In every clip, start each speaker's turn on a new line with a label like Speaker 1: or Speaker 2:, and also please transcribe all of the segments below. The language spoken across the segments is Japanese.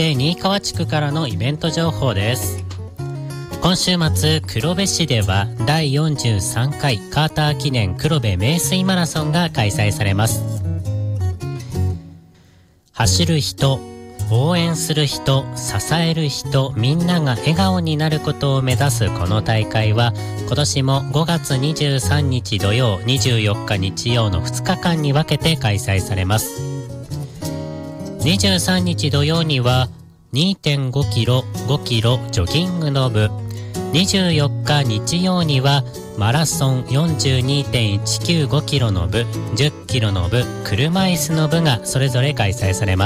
Speaker 1: て新川地区からのイベント情報です。今週末、黒部市では第43回カーター記念黒部名水マラソンが開催されます。走る人、応援する人、支える人、みんなが笑顔になることを目指すこの大会は、今年も5月23日土曜、24日日曜の2日間に分けて開催されます。23日土曜には 2.5 キロ、5キロジョギングの部、24日日曜にはマラソン 42.195 キロの部、10キロの部、車椅子の部がそれぞれ開催されます。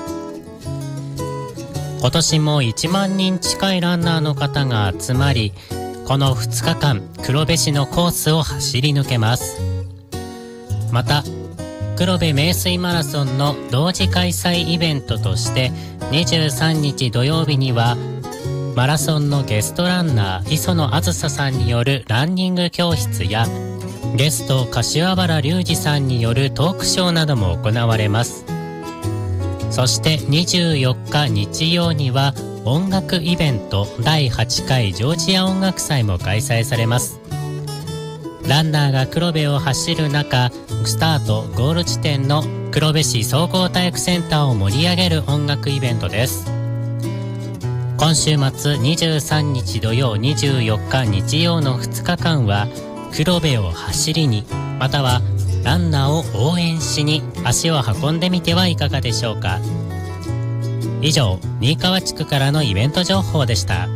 Speaker 1: 今年も1万人近いランナーの方が集まり、この2日間黒部市のコースを走り抜けます。また黒部名水マラソンの同時開催イベントとして23日土曜日にはマラソンのゲストランナー磯野あずささんによるランニング教室やゲスト柏原隆二さんによるトークショーなども行われます。そして24日日曜には音楽イベント第8回ジョージア音楽祭も開催されます。ランナーが黒部を走る中、スタートゴール地点の黒部市総合体育センターを盛り上げる音楽イベントです。今週末23日土曜、24日日曜の2日間は黒部を走りに、またはランナーを応援しに足を運んでみてはいかがでしょうか。以上、新川地区からのイベント情報でした。